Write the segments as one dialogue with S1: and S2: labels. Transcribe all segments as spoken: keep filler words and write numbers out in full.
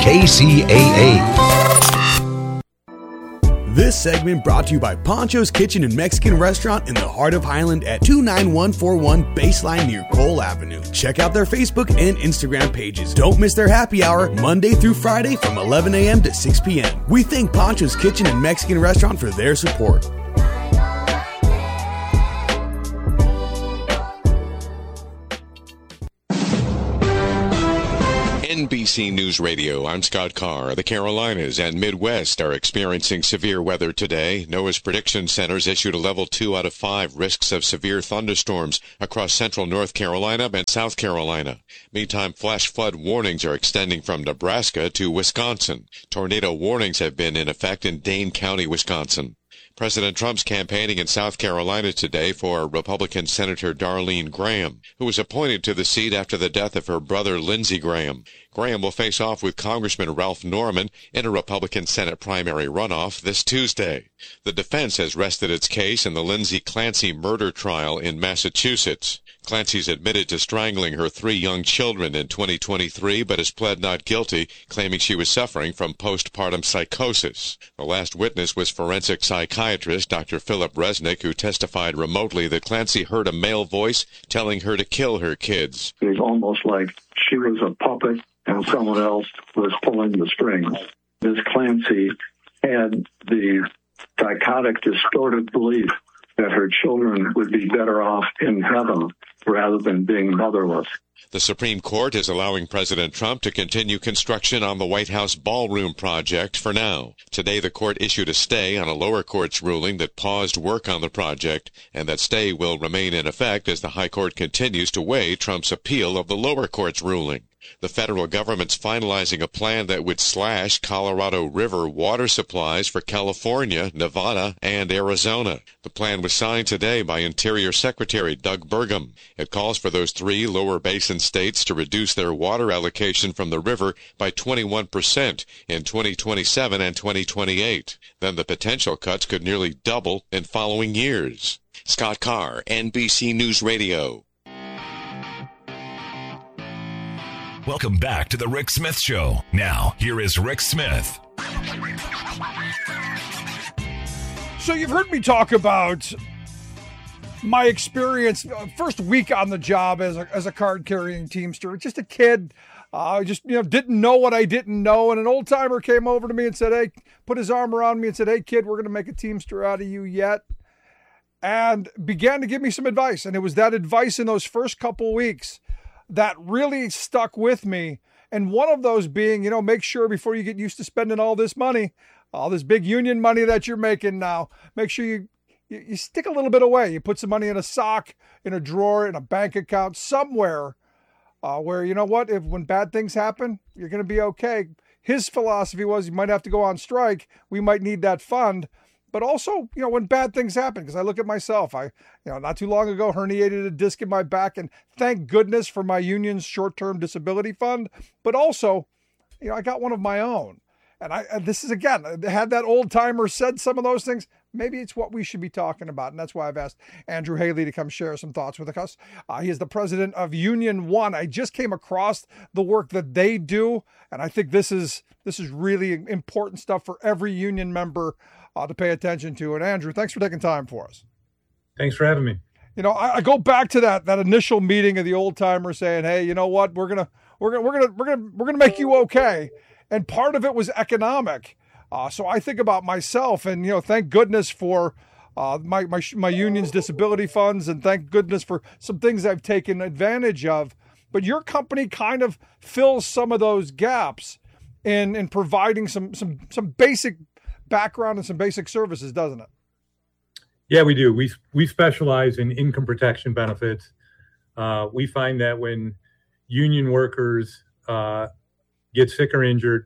S1: K C A A.
S2: This segment brought to you by Poncho's Kitchen and Mexican Restaurant in the heart of Highland at two nine one four one Baseline near Cole Avenue. Check out their Facebook and Instagram pages. Don't miss their happy hour Monday through Friday from eleven a.m. to six p.m. We thank Poncho's Kitchen and Mexican Restaurant for their support.
S3: N B C News Radio, I'm Scott Carr. The Carolinas and Midwest are experiencing severe weather today. NOAA's prediction centers issued a level two out of five risks of severe thunderstorms across central North Carolina and South Carolina. Meantime, flash flood warnings are extending from Nebraska to Wisconsin. Tornado warnings have been in effect in Dane County, Wisconsin. President Trump's campaigning in South Carolina today for Republican Senator Darlene Graham, who was appointed to the seat after the death of her brother Lindsey Graham. Graham will face off with Congressman Ralph Norman in a Republican Senate primary runoff this Tuesday. The defense has rested its case in the Lindsay Clancy murder trial in Massachusetts. Clancy's admitted to strangling her three young children in twenty twenty-three, but has pled not guilty, claiming she was suffering from postpartum psychosis. The last witness was forensic psychiatrist Doctor Philip Resnick, who testified remotely that Clancy heard a male voice telling her to kill her kids.
S4: It was almost like she was a puppet and someone else was pulling the strings. Miz Clancy had the psychotic, distorted belief that her children would be better off in heaven rather than being motherless.
S3: The Supreme Court is allowing President Trump to continue construction on the White House ballroom project for now. Today, the court issued a stay on a lower court's ruling that paused work on the project, and that stay will remain in effect as the high court continues to weigh Trump's appeal of the lower court's ruling. The federal government's finalizing a plan that would slash Colorado River water supplies for California, Nevada, and Arizona. The plan was signed today by Interior Secretary Doug Burgum. It calls for those three lower basin states to reduce their water allocation from the river by twenty-one percent in twenty twenty-seven and twenty twenty-eight. Then the potential cuts could nearly double in following years. Scott Carr, N B C News Radio.
S5: Welcome back to the Rick Smith Show. Now, here is Rick Smith.
S6: So you've heard me talk about my experience, uh, first week on the job as a, as a card-carrying Teamster. Just a kid. I uh, just, you know, didn't know what I didn't know. And an old timer came over to me and said, hey, put his arm around me and said, hey, kid, we're going to make a Teamster out of you yet. And began to give me some advice. And it was that advice in those first couple weeks that really stuck with me. And one of those being, you know, make sure before you get used to spending all this money, all this big union money that you're making now, make sure you, you, you stick a little bit away. You put some money in a sock, in a drawer, in a bank account, somewhere uh, where, you know what, if when bad things happen, you're going to be okay. His philosophy was you might have to go on strike. We might need that fund. But also, you know, when bad things happen, because I look at myself, I, you know, not too long ago, herniated a disc in my back, and thank goodness for my union's short-term disability fund. But also, you know, I got one of my own. And I, and this is, again, had that old timer said some of those things, maybe it's what we should be talking about. And that's why I've asked Andrew Haley to come share some thoughts with us. Uh, he is the president of Union One. I just came across the work that they do. And I think this is, this is really important stuff for every union member Uh, to pay attention to. And Andrew, thanks for taking time for us.
S7: Thanks for having me.
S6: You know, I, I go back to that that initial meeting of the old timer saying, "Hey, you know what? We're gonna we're gonna we're gonna we're gonna we're gonna make you okay." And part of it was economic. Uh, so I think about myself, and you know, thank goodness for uh, my my my union's disability funds, and thank goodness for some things I've taken advantage of. But your company kind of fills some of those gaps in in providing some some some basic background and some basic services, doesn't it?
S7: Yeah, we do. We we specialize in income protection benefits. Uh, we find that when union workers uh, get sick or injured,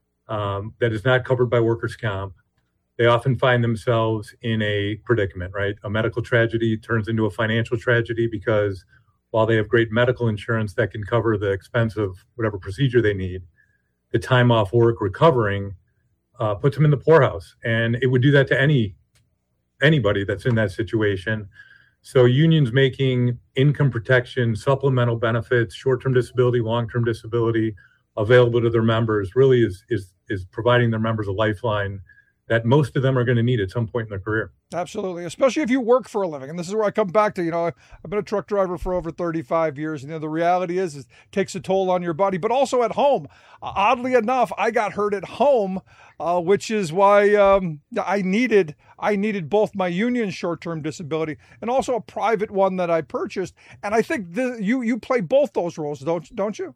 S7: um, that is not covered by workers' comp, they often find themselves in a predicament, right? A medical tragedy turns into a financial tragedy because while they have great medical insurance that can cover the expense of whatever procedure they need, the time off work recovering Uh, puts them in the poorhouse, and it would do that to any anybody that's in that situation. So unions making income protection, supplemental benefits, short-term disability, long-term disability, available to their members really is is is providing their members a lifeline that most of them are going to need at some point in their career.
S6: Absolutely, especially if you work for a living. And this is where I come back to, you know, I've been a truck driver for over thirty-five years. And you know, the reality is, is it takes a toll on your body, but also at home. Uh, oddly enough, I got hurt at home, uh, which is why um, I needed I needed both my union short-term disability and also a private one that I purchased. And I think the, you you play both those roles, don't don't you?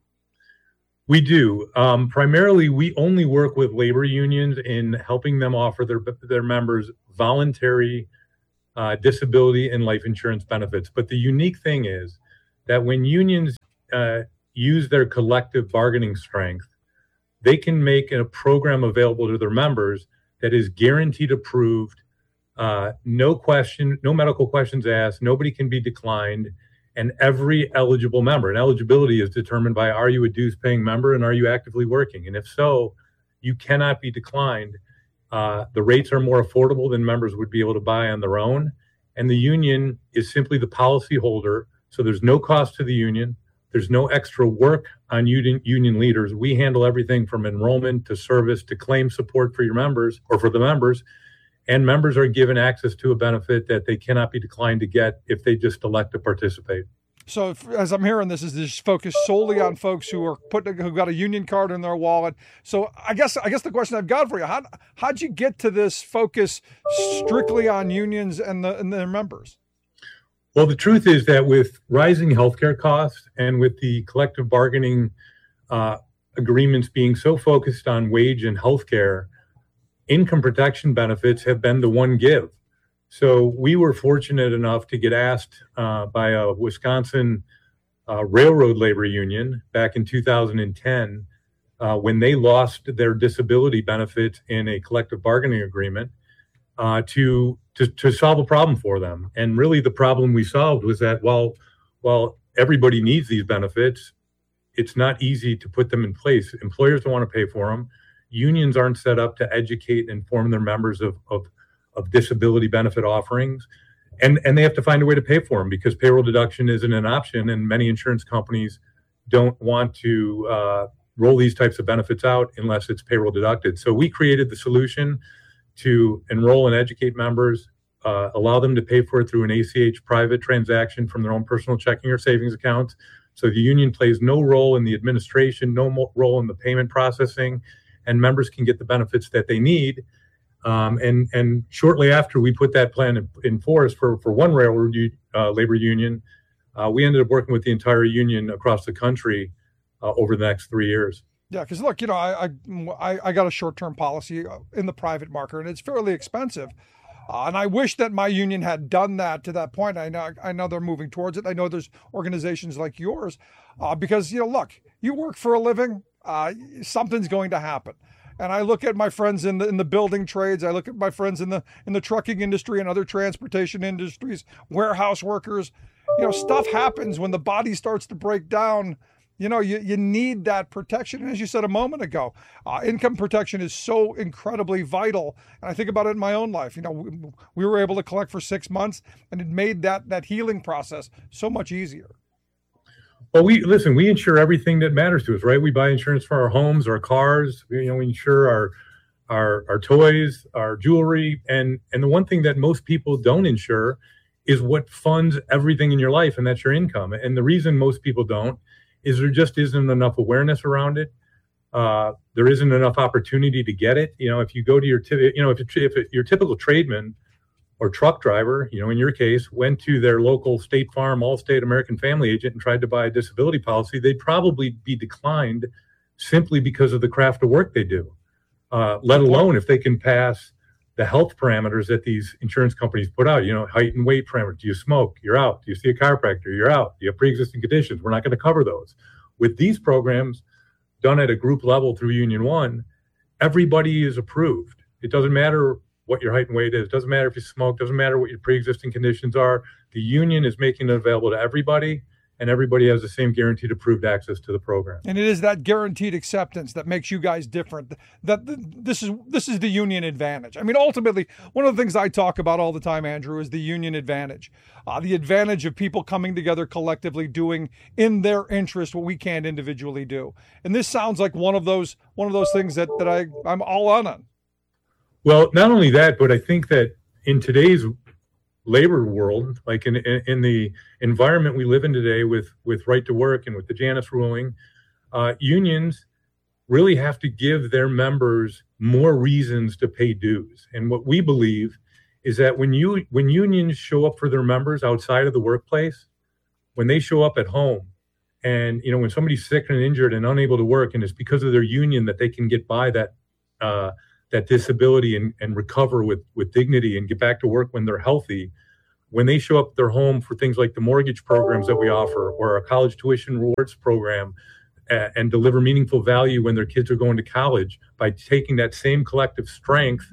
S7: We do. Um, primarily, we only work with labor unions in helping them offer their their members voluntary uh, disability and life insurance benefits. But the unique thing is that when unions uh, use their collective bargaining strength, they can make a program available to their members that is guaranteed approved, uh, no question, no medical questions asked, nobody can be declined. And every eligible member, and eligibility is determined by, are you a dues paying member and are you actively working? And if so, you cannot be declined. Uh, the rates are more affordable than members would be able to buy on their own. And the union is simply the policy holder. So there's no cost to the union. There's no extra work on union, union leaders. We handle everything from enrollment to service to claim support for your members or for the members. And members are given access to a benefit that they cannot be declined to get if they just elect to participate.
S6: So if, as I'm hearing this, is this focused solely on folks who are putting who got a union card in their wallet? So I guess I guess the question I've got for you: how how'd you get to this focus strictly on unions and the and their members?
S7: Well, the truth is that with rising healthcare costs and with the collective bargaining uh, agreements being so focused on wage and healthcare, income protection benefits have been the one give. So we were fortunate enough to get asked uh, by a Wisconsin uh, railroad labor union back in two thousand ten uh, when they lost their disability benefits in a collective bargaining agreement uh, to, to to solve a problem for them. And really the problem we solved was that while while everybody needs these benefits, it's not easy to put them in place. Employers don't want to pay for them. Unions aren't set up to educate and inform their members of, of, of disability benefit offerings. And, and they have to find a way to pay for them because payroll deduction isn't an option. And many insurance companies don't want to uh, roll these types of benefits out unless it's payroll deducted. So we created the solution to enroll and educate members, uh, allow them to pay for it through an A C H private transaction from their own personal checking or savings accounts. So the union plays no role in the administration, no mo- role in the payment processing, and members can get the benefits that they need. Um, and, and shortly after we put that plan in, in force for, for one railroad uh, labor union, uh, we ended up working with the entire union across the country uh, over the next three years.
S6: Yeah, because look, you know, I, I I got a short-term policy in the private market, and it's fairly expensive. Uh, and I wish that my union had done that to that point. I know I know they're moving towards it. I know there's organizations like yours, uh, because, you know, look, you work for a living, uh, something's going to happen. And I look at my friends in the in the building trades. I look at my friends in the in the trucking industry and other transportation industries, warehouse workers. You know, stuff happens when the body starts to break down. You know, you, you need that protection. And as you said a moment ago, uh, income protection is so incredibly vital. And I think about it in my own life. You know, we, we were able to collect for six months and it made that that healing process so much easier.
S7: Well, we listen, we insure everything that matters to us, right? We buy insurance for our homes, our cars, you know, we insure our our our toys, our jewelry. And and the one thing that most people don't insure is what funds everything in your life, and that's your income. And the reason most people don't is there just isn't enough awareness around it. Uh, there isn't enough opportunity to get it. You know, if you go to your, t- you know, if, it, if it, your typical tradesman or truck driver, you know, in your case, went to their local State Farm, Allstate, American Family agent and tried to buy a disability policy, they'd probably be declined simply because of the craft of work they do, uh, let alone if they can pass the health parameters that these insurance companies put out, you know, height and weight parameters. Do you smoke? You're out. Do you see a chiropractor? You're out. Do you have pre-existing conditions? We're not going to cover those. With these programs done at a group level through Union One, everybody is approved. It doesn't matter what your height and weight is. It doesn't matter if you smoke. It doesn't matter what your pre-existing conditions are. The union is making it available to everybody. and everybody has the same guaranteed approved access to the program.
S6: And it is that guaranteed acceptance that makes you guys different. That this is this is the union advantage. I mean, ultimately, one of the things I talk about all the time, Andrew, is the union advantage. Uh, the advantage of people coming together collectively, doing in their interest what we can't individually do. And this sounds like one of those one of those things that that I I'm all on on.
S7: Well, not only that, but I think that in today's labor world, like in, in in the environment we live in today with with right to work and with the Janus ruling, uh, unions really have to give their members more reasons to pay dues. And what we believe is that when you when unions show up for their members outside of the workplace, when they show up at home, and you know when somebody's sick and injured and unable to work, and it's because of their union that they can get by that uh, that disability and, and recover with, with dignity and get back to work when they're healthy, when they show up at their home for things like the mortgage programs that we offer or our college tuition rewards program uh, and deliver meaningful value when their kids are going to college by taking that same collective strength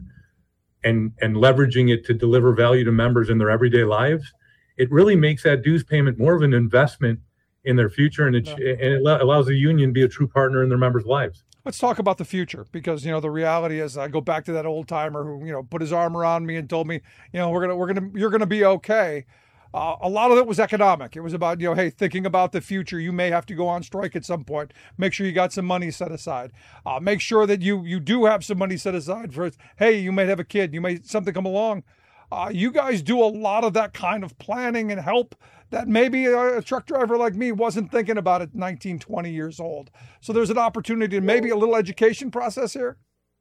S7: and, and leveraging it to deliver value to members in their everyday lives, it really makes that dues payment more of an investment in their future, and it, and it allows the union to be a true partner in their members' lives.
S6: Let's talk about the future, because, you know, the reality is I go back to that old timer who, you know, put his arm around me and told me, you know, we're going to, we're going to, you're going to be okay. Uh, a lot of it was economic. It was about, you know, hey, thinking about the future, you may have to go on strike at some point. Make sure you got some money set aside. Uh, make sure that you, you do have some money set aside for, hey, you might have a kid, you may, something come along. Uh, you guys do a lot of that kind of planning and help that maybe a, a truck driver like me wasn't thinking about at nineteen, twenty years old. So there's an opportunity and maybe a little education process here.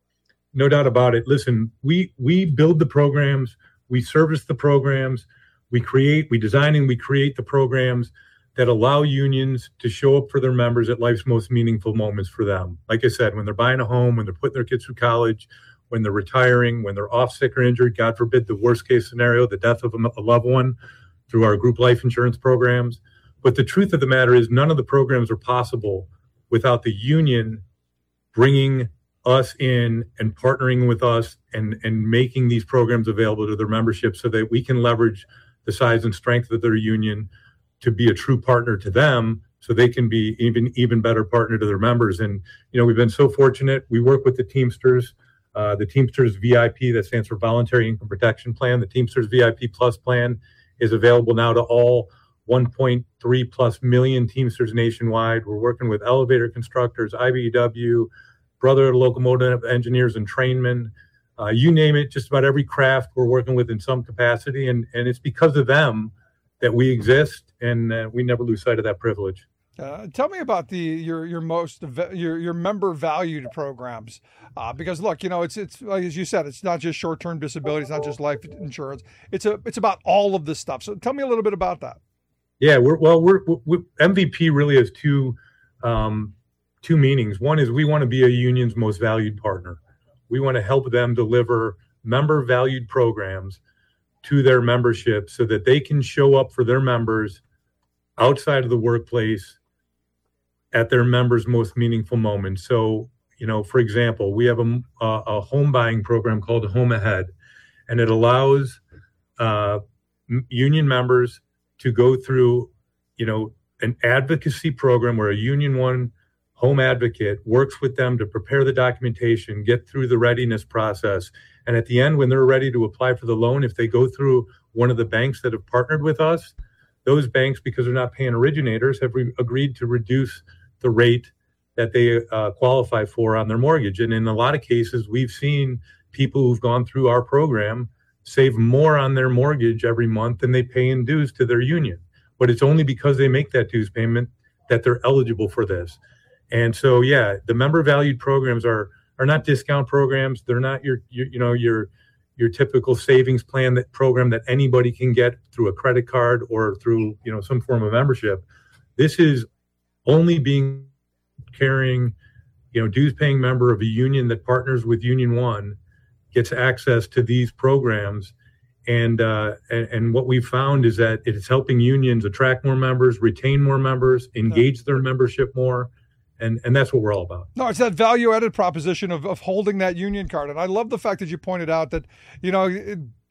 S7: No doubt about it. Listen, we we build the programs, we service the programs, we create, we design and we create the programs that allow unions to show up for their members at life's most meaningful moments for them. Like I said, when they're buying a home, when they're putting their kids through college, when they're retiring, when they're off sick or injured, God forbid, the worst case scenario, the death of a loved one, through our group life insurance programs. But the truth of the matter is none of the programs are possible without the union bringing us in and partnering with us and, and making these programs available to their membership so that we can leverage the size and strength of their union to be a true partner to them so they can be even even better partner to their members. And, you know, we've been so fortunate. We work with the Teamsters, uh, the Teamsters V I P, that stands for Voluntary Income Protection Plan. The Teamsters V I P Plus plan is available now to all one point three plus million Teamsters nationwide. We're working with elevator constructors, I B E W, Brother Locomotive Engineers and Trainmen, uh, you name it, just about every craft we're working with in some capacity. And, and it's because of them that we exist, and uh, we never lose sight of that privilege.
S6: Uh, tell me about the your your most your your member valued programs, uh, because look, you know, it's it's like as you said, it's not just short term disability, it's not just life insurance. It's a it's about all of this stuff. So tell me a little bit about that.
S7: Yeah, we're well, we're, we're M V P really has two um, two meanings. One is we want to be a union's most valued partner. We want to help them deliver member valued programs to their membership so that they can show up for their members outside of the workplace at their members' most meaningful moments. So, you know, for example, we have a, a home buying program called Home Ahead, and it allows uh, union members to go through, you know, an advocacy program where a Union One home advocate works with them to prepare the documentation, get through the readiness process. And at the end, when they're ready to apply for the loan, if they go through one of the banks that have partnered with us, those banks, because they're not paying originators, have re- agreed to reduce the rate that they uh, qualify for on their mortgage. And in a lot of cases, we've seen people who've gone through our program save more on their mortgage every month than they pay in dues to their union. But it's only because they make that dues payment that they're eligible for this. And so, yeah, the member valued programs are are not discount programs. They're not your, your you know, your your typical savings plan that program that anybody can get through a credit card or through, you know, some form of membership. This is only being carrying, you know, dues paying member of a union that partners with Union One gets access to these programs. And, uh, and, and what we found is that it's helping unions attract more members, retain more members, engage their membership more. And and that's what we're all about.
S6: No, it's that value-added proposition of, of holding that union card. And I love the fact that you pointed out that, you know, it,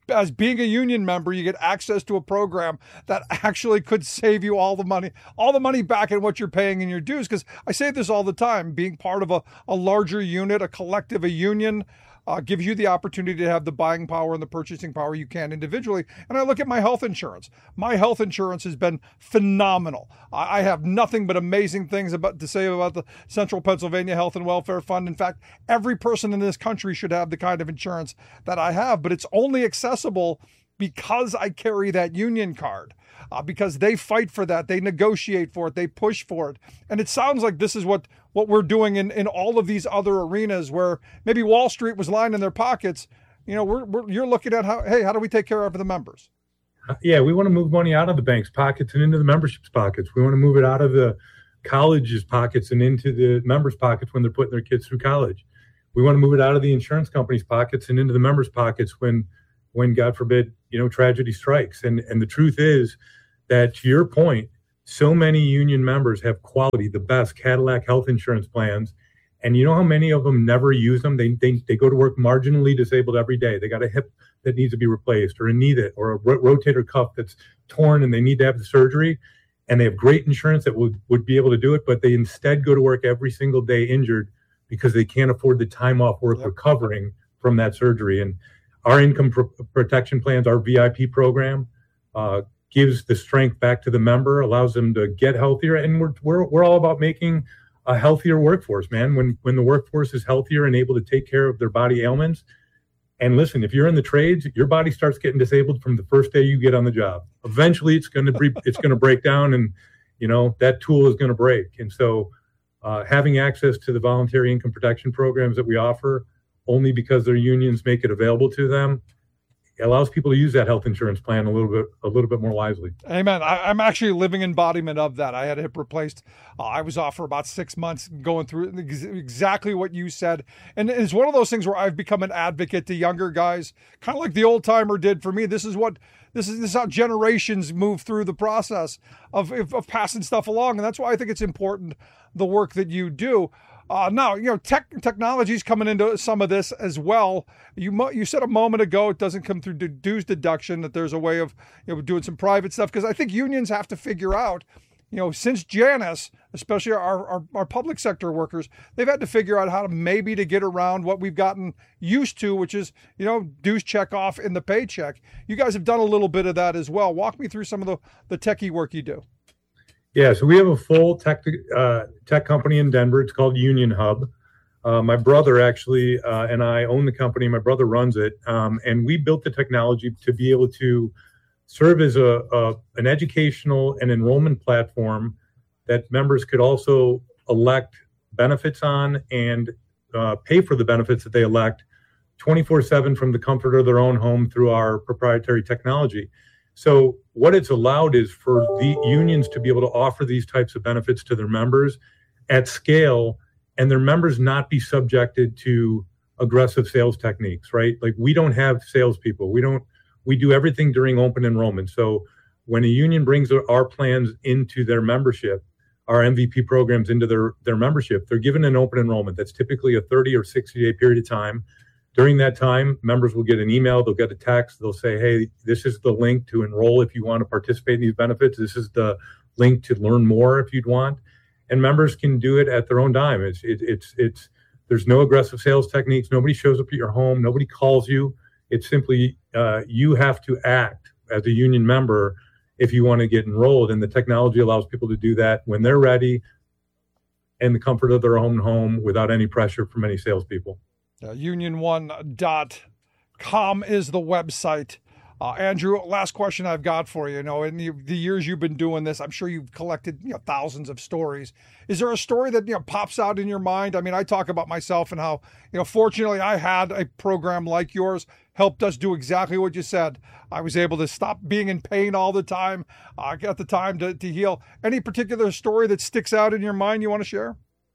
S6: as being a union member, you get access to a program that actually could save you all the money, all the money back in what you're paying in your dues. Because I say this all the time, being part of a, a larger unit, a collective, a union, Uh, gives you the opportunity to have the buying power and the purchasing power you can individually. And I look at my health insurance. My health insurance has been phenomenal. I, I have nothing but amazing things about to say about the Central Pennsylvania Health and Welfare Fund. In fact, every person in this country should have the kind of insurance that I have, but it's only accessible because I carry that union card. Uh, because they fight for that, they negotiate for it, they push for it. And it sounds like this is what, what we're doing in, in all of these other arenas where maybe Wall Street was lining their pockets. You know, we're, we're you're looking at how, hey, how do we take care of the members?
S7: Yeah, we want to move money out of the bank's pockets and into the membership's pockets. We want to move it out of the college's pockets and into the members' pockets when they're putting their kids through college. We want to move it out of the insurance company's pockets and into the members' pockets when, when God forbid, you know, tragedy strikes. And and the truth is that, to your point, so many union members have quality, the best Cadillac health insurance plans. And you know how many of them never use them? They they, they go to work marginally disabled every day. They got a hip that needs to be replaced, or a knee that, or a ro- rotator cuff that's torn and they need to have the surgery. And they have great insurance that would, would be able to do it, but they instead go to work every single day injured because they can't afford the time off work
S6: Yep.
S7: recovering from that surgery. And our income pro- protection plans, our V I P program, uh, gives the strength back to the member, allows them to get healthier. And we're, we're, we're all about making a healthier workforce, man. When, when the workforce is healthier and able to take care of their body ailments. And listen, if you're in the trades, your body starts getting disabled from the first day you get on the job. Eventually it's going to be, it's going to break down, and, you know, that tool is going to break. And so uh, having access to the voluntary income protection programs that we offer, only because their unions make it available to them, it allows people to use that health insurance plan a little bit, a little bit more wisely.
S6: Amen. I, I'm actually a living embodiment of that. I had a hip replaced. Uh, I was off for about six months going through ex- exactly what you said. And it's one of those things where I've become an advocate to younger guys, kind of like the old timer did for me. This is what, this is, this is how generations move through the process of, of, of passing stuff along. And that's why I think it's important, the work that you do. Uh, now, you know, tech technology is coming into some of this as well. You mo- you said a moment ago it doesn't come through dues deduction, that there's a way of, you know, doing some private stuff, because I think unions have to figure out, you know, since Janus, especially our, our, our public sector workers, they've had to figure out how to maybe to get around what we've gotten used to, which is, you know, dues check off in the paycheck. You guys have done a little bit of that as well. Walk me through some of the, the techie work you do.
S7: Yeah, so we have a full tech uh, tech company in Denver. It's called Union Hub. Uh, my brother actually uh, and I own the company. My brother runs it, um, and we built the technology to be able to serve as a, a an educational and enrollment platform that members could also elect benefits on and uh, pay for the benefits that they elect twenty-four seven from the comfort of their own home through our proprietary technology. So what it's allowed is for the unions to be able to offer these types of benefits to their members at scale, and their members not be subjected to aggressive sales techniques, right? Like, we don't have salespeople. We don't, we do everything during open enrollment. So when a union brings our plans into their membership, our M V P programs into their, their membership, they're given an open enrollment. That's typically a thirty or sixty day period of time. During that time, members will get an email, they'll get a text, they'll say, hey, this is the link to enroll if you want to participate in these benefits. This is the link to learn more if you'd want. And members can do it at their own dime. It's, it, it's, it's, there's no aggressive sales techniques. Nobody shows up at your home. Nobody calls you. It's simply, uh, you have to act as a union member if you want to get enrolled. And the technology allows people to do that when they're ready, in the comfort of their own home, without any pressure from any salespeople.
S6: Uh, union one dot com is the website. Uh, Andrew, last question I've got for you. You know, in the, the years you've been doing this, I'm sure you've collected, you know, thousands of stories. Is there a story that, you know, pops out in your mind? I mean, I talk about myself and how, you know, fortunately I had a program like yours, helped us do exactly what you said. I was able to stop being in pain all the time. I uh, got the time to, to heal. Any particular story that sticks out in your mind you want to share?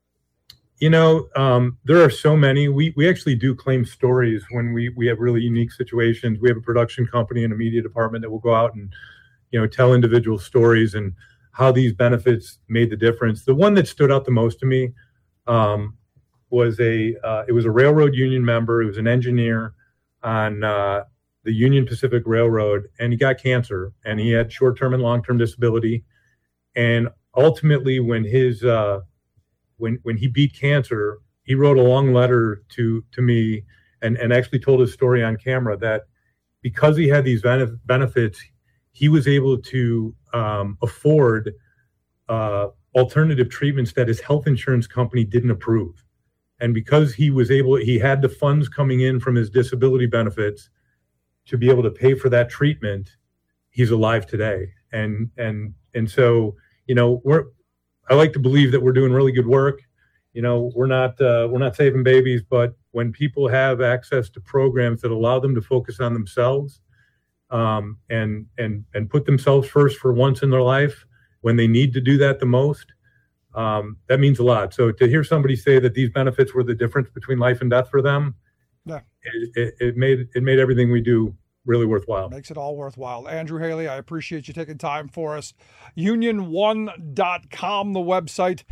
S7: You know, um, there are so many. We we actually do claim stories when we, we have really unique situations. We have a production company and a media department that will go out and, you know, tell individual stories and how these benefits made the difference. The one that stood out the most to me um, was a uh, it was a railroad union member. It was an engineer on uh, the Union Pacific Railroad, and he got cancer, and he had short-term and long-term disability. And ultimately, when his uh, when when he beat cancer, he wrote a long letter to to me, and and actually told his story on camera that because he had these benef- benefits, he was able to um, afford uh, alternative treatments that his health insurance company didn't approve. And because he was able, he had the funds coming in from his disability benefits to be able to pay for that treatment, he's alive today. And and and so, you know, we're I like to believe that we're doing really good work. You know, we're not uh, we're not saving babies, but when people have access to programs that allow them to focus on themselves um, and and and put themselves first for once in their life when they need to do that the most, um, that means a lot. So to hear somebody say that these benefits were the difference between life and death for them,
S6: yeah.
S7: it, it, it made it made everything we do really worthwhile.
S6: Makes it all worthwhile. Andrew Haley, I appreciate you taking time for us. union one dot com, the website.